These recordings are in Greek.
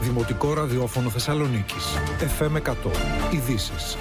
Δημοτικό Ραδιόφωνο Θεσσαλονίκης. FM 100. Ειδήσεις.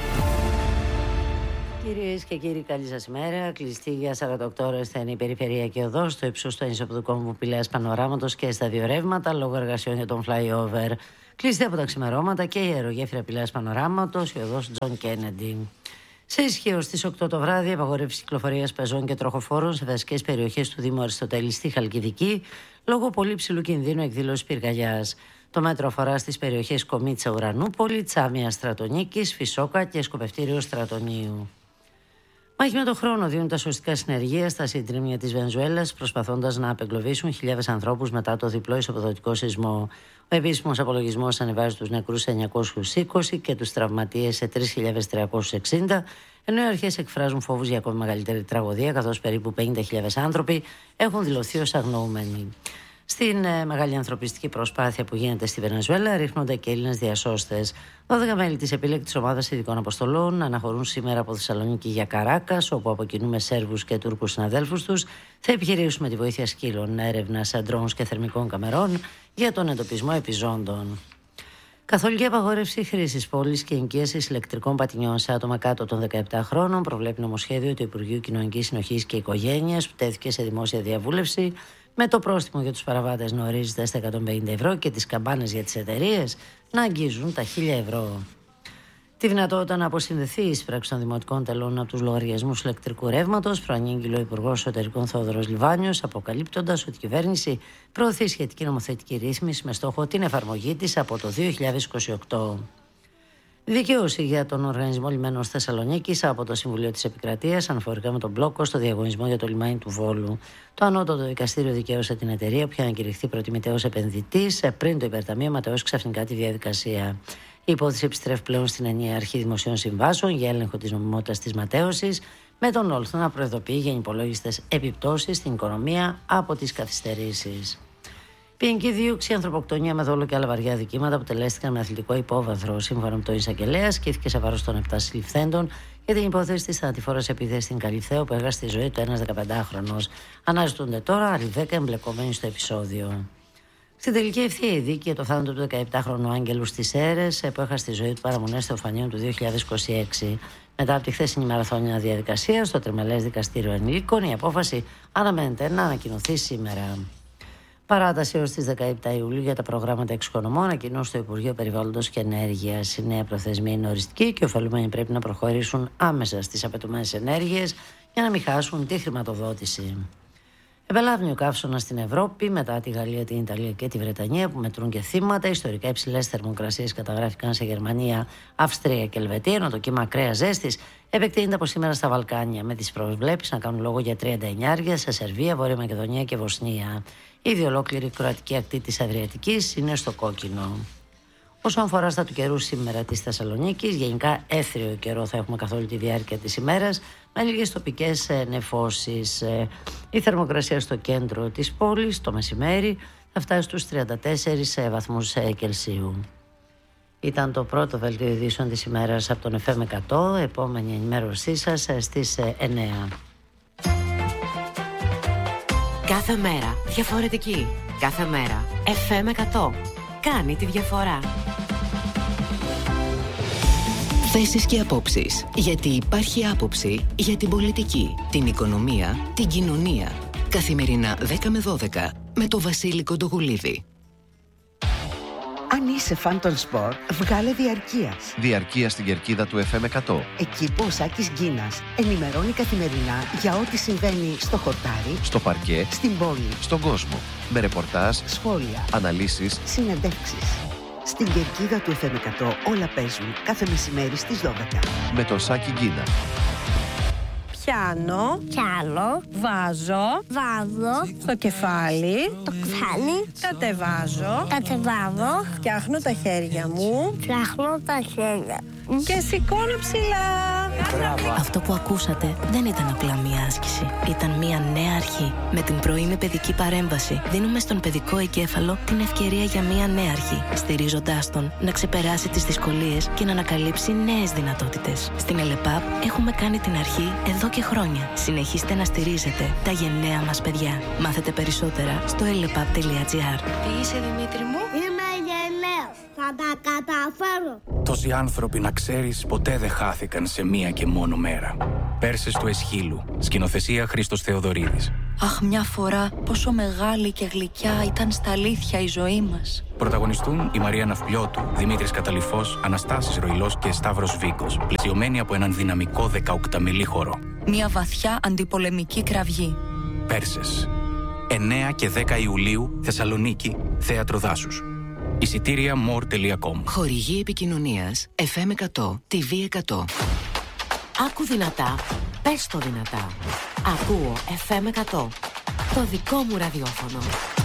Κυρίες και κύριοι, καλή σας ημέρα. Κλειστή για 48 ώρες θα είναι η περιφερειακή οδός στο ύψος του ενισοποδικού Πηλαίας Πανοράματος και στα δύο ρεύματα λόγω εργασιών για τον flyover. Κλειστή από τα ξημερώματα και η αερογέφυρα Πηλαίας Πανοράματος, η οδός Τζον Κέννεντι. Σε ισχύω στις 8 το βράδυ, απαγορεύση κυκλοφορίας πεζών και τροχοφόρων σε δασικές περιοχές του Δήμου Αριστοτέλη στη Χαλκιδική, λόγω πολύ ψηλού κινδύνου εκδήλωσης πυρκαγιάς. Το μέτρο αφορά στις περιοχές Κομίτσα Ουρανούπολη, Τσάμια Στρατονίκης, Φυσόκα και Σκοπευτήριο Στρατονίου. Μάχη με τον χρόνο δίνουν τα σωστικά συνεργεία στα συντρίμμια της Βενεζουέλας, προσπαθώντας να απεγκλωβίσουν χιλιάδες ανθρώπους μετά το διπλό ισοπεδωτικό σεισμό. Ο επίσημος απολογισμός ανεβάζει τους νεκρούς σε 920 και τους τραυματίες σε 3.360, ενώ οι αρχές εκφράζουν φόβους για ακόμη μεγαλύτερη τραγωδία, καθώς περίπου 50.000 άνθρωποι έχουν δηλωθεί ως αγνοούμενοι. Στην μεγάλη ανθρωπιστική προσπάθεια που γίνεται στη Βενεζουέλα ρίχνονται και Έλληνες διασώστες. 12 μέλη της επίλεκτης ομάδας ειδικών αποστολών αναχωρούν σήμερα από Θεσσαλονίκη για Καράκας, όπου από κοινού με Σέρβους και Τούρκους συναδέλφους τους θα επιχειρήσουν με τη βοήθεια σκύλων, έρευνας, ντρόουνς και θερμικών καμερών για τον εντοπισμό επιζώντων. Καθολική απαγόρευση χρήσης πόλης και ενοικίασης ηλεκτρικών πατινιών σε άτομα κάτω των 17 χρόνων προβλέπει νομοσχέδιο του Υπουργείου Κοινωνικής Συνοχής και Οικογένειας που τέθηκε σε δημόσια διαβούλευση, με το πρόστιμο για τους παραβάτες να ορίζεται στα 150 ευρώ και τις καμπάνες για τις εταιρείες να αγγίζουν τα 1.000 ευρώ. Τη δυνατότητα να αποσυνδεθεί η εισπράξη των δημοτικών τελών από τους λογαριασμούς ηλεκτρικού ρεύματος προανήγγειλε ο Υπουργός Εσωτερικών Θεόδωρος Λιβάνιος, αποκαλύπτοντας ότι η κυβέρνηση προωθεί σχετική νομοθετική ρύθμιση με στόχο την εφαρμογή της από το 2028. Δικαίωση για τον Οργανισμό Λιμένος Θεσσαλονίκης από το Συμβουλίο της Επικρατείας αναφορικά με τον μπλόκο στο διαγωνισμό για το λιμάνι του Βόλου. Το Ανώτατο Δικαστήριο δικαίωσε την εταιρεία που είχε ανακηρυχθεί προτιμητέως επενδυτής πριν το υπερταμείο ματαιώσει ξαφνικά τη διαδικασία. Η υπόθεση επιστρέφει πλέον στην ενιαία αρχή δημοσίων συμβάσεων για έλεγχο της νομιμότητας της ματαίωσης, με τον όλθο να προειδοποιεί για υπολόγιστες επιπτώσεις στην οικονομία από τις καθυστερήσεις. Ποινική δίωξη, ανθρωποκτονία με δόλο και άλλα βαριά δικήματα αποτελέστηκαν με αθλητικό υπόβαθρο. Σύμφωνα με τον εισαγγελέα, ασκήθηκε σε βάρος των 7 συλληφθέντων για την υπόθεση της θανατηφόρας επίθεσης στην Καλυθέο που έχασε τη ζωή του ένας 15χρονος. Αναζητούνται τώρα άλλοι 10 εμπλεκόμενοι στο επεισόδιο. Στην τελική ευθεία η δίκη για το θάνατο του 17χρονου Άγγελου στις Σέρρες που έχασε τη ζωή του παραμονές Θεοφανίων του 2026. Μετά από τη χθεσινή μαραθώνια διαδικασία στο Τριμελές Δικαστήριο Ενηλίκων, η απόφαση αναμένεται να ανακοινωθεί σήμερα. Παράταση έως τις 17 Ιουλίου για τα προγράμματα εξοικονομών ανακοινώσει στο Υπουργείο Περιβάλλοντος και Ενέργειας. Η νέα προθεσμία είναι οριστική και οι ωφελούμενοι πρέπει να προχωρήσουν άμεσα στις απαιτούμενες ενέργειες για να μην χάσουν τη χρηματοδότηση. Επελάβει ο καύσωνας στην Ευρώπη μετά τη Γαλλία, την Ιταλία και τη Βρετανία που μετρούν και θύματα. Ιστορικά υψηλές θερμοκρασίες καταγράφηκαν σε Γερμανία, Αυστρία και Ελβετία, ενώ το κύμα ακραίας ζέστης επεκτείνεται από σήμερα στα Βαλκάνια, με τις προβλέψεις να κάνουν λόγο για 39 σε Σερβία, Βόρεια Μακεδονία και Βοσνία. Ήδη ολόκληρη η κροατική ακτή της Αδριατικής είναι στο κόκκινο. Όσον αφορά στα του καιρού σήμερα της Θεσσαλονίκης, γενικά έθριο καιρό θα έχουμε καθ' όλη τη διάρκεια της ημέρας, με λίγες τοπικές νεφώσεις. Η θερμοκρασία στο κέντρο της πόλης το μεσημέρι θα φτάσει στους 34 βαθμούς Κελσίου. Ήταν το πρώτο δελτίο ειδήσεων της ημέρας από τον FM 100. Επόμενη ενημέρωσή σας στις 9. Κάθε μέρα διαφορετική. Κάθε μέρα FM 100. Κάνει τη διαφορά. Θέσεις και απόψεις. Γιατί υπάρχει άποψη για την πολιτική, την οικονομία, την κοινωνία. Καθημερινά 10 με 12 με το Βασίλη Κοντογουλίδη. Αν είσαι φαν των σπορ, βγάλε διαρκείας. Διαρκεία στην κερκίδα του FM 100. Εκεί που ο Σάκης Γκίνας ενημερώνει καθημερινά για ό,τι συμβαίνει στο χορτάρι, στο παρκέ, στην πόλη, στον κόσμο. Με ρεπορτάζ, σχόλια, αναλύσεις, συνεντεύξεις. Στην κερκίδα του FM 100 όλα παίζουν κάθε μεσημέρι στις 12. Με τον Σάκη Γκίνα. Πιάνω, βάζω, στο κεφάλι, κατεβάζω, φτιάχνω τα χέρια μου, και σηκώνω ψηλά. Αυτό που ακούσατε δεν ήταν απλά μία άσκηση. Ήταν μία νέα αρχή. Με την πρωινή παιδική παρέμβαση δίνουμε στον παιδικό εγκέφαλο την ευκαιρία για μία νέα αρχή, στηρίζοντάς τον να ξεπεράσει τις δυσκολίες και να ανακαλύψει νέες δυνατότητες. Στην ΕΛΕΠΑΠ έχουμε κάνει την αρχή εδώ και χρόνια. Συνεχίστε να στηρίζετε τα γενναία μας παιδιά. Μάθετε περισσότερα στο elepap.gr. Τι είσαι, Δημήτρη μου? Είμαι γενναίος. Θα τα καταφέρω. Τόσοι άνθρωποι, να ξέρεις, ποτέ δεν χάθηκαν σε μία και μόνο μέρα. Πέρσες του Εσχύλου. Σκηνοθεσία Χρήστος Θεοδωρίδης. Αχ, μια φορά πόσο μεγάλη και γλυκιά ήταν στα αλήθεια η ζωή μας. Πρωταγωνιστούν η Μαρία Ναυπλιώτου, Δημήτρης Καταλυφός, Αναστάσης Ροϊλός και Σταύρος Βίκος, πλαισιωμένοι από έναν δυναμικό 18μηλή χορό. Μια βαθιά αντιπολεμική κραυγή. Πέρσες. 9 και 10 Ιουλίου, Θεσσαλονίκη, Θέατρο Δάσους. Εισιτήρια more.com. Χορηγή επικοινωνίας FM 100, TV 100. Άκου δυνατά, πες το δυνατά. Ακούω FM 100. Το δικό μου ραδιόφωνο.